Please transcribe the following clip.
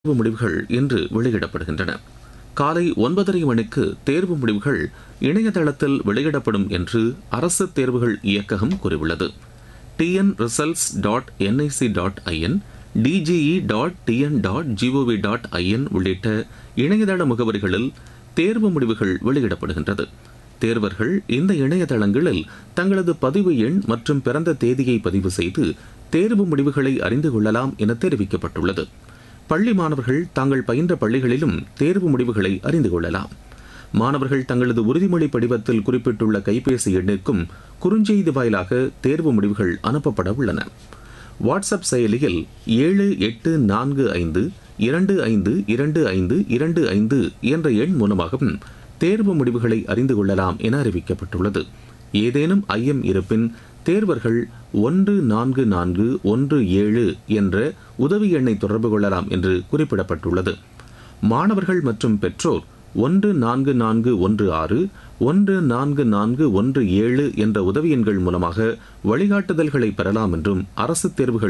தேர்வு முடிவுகள் இன்று வெளியிடப்படுகின்றன. காலை 9:30 மணிக்கு தேர்வு முடிவுகள் இணையதளத்தில் வெளியிடப்படும் என்று அரசு தேர்வுகள் இயக்ககம் கூறியுள்ளது. tnresults.nic.in, dge.tn.gov.in உள்ளிட்ட இணையதள முகவரிகளில் தேர்வு முடிவுகள் வெளியிடப்படுகின்றது. தேர்வர்கள் இந்த இணையதளங்களில் தங்களது பதிவு எண் மற்றும் பிறந்த தேதியை பதிவு செய்து தேர்வு முடிவுகளை அறிந்து கொள்ளலாம் என தெரிவிக்கப்பட்டுள்ளது. பள்ளி மாணவர்கள் தாங்கள் பயின்ற பள்ளிகளிலும் தேர்வு முடிவுகளை அறிந்து கொள்ளலாம். மாணவர்கள் தங்களது உறுதிமொழி படிவத்தில் குறிப்பிட்டுள்ள கைபேசி எண்ணிற்கும் குறுஞ்செய்தி வாயிலாக தேர்வு முடிவுகள் அனுப்பப்பட உள்ளன. வாட்ஸ்அப் செயலியில் 7845252525 என்ற எண் மூலமாகவும் தேர்வு முடிவுகளை அறிந்து கொள்ளலாம் என அறிவிக்கப்பட்டுள்ளது. ஏதேனும் ஐயம் இருப்பின் தேர்வர்கள் 14417 என்ற உதவி எண்ணை தொடர்பு கொள்ளலாம் என்று குறிப்பிடப்பட்டுள்ளது. மாணவர்கள் மற்றும் பெற்றோர் 14416 14417 என்ற உதவி எண்கள் மூலமாக வழிகாட்டுதல்களை பெறலாம் என்றும் அரசு தேர்வுகள்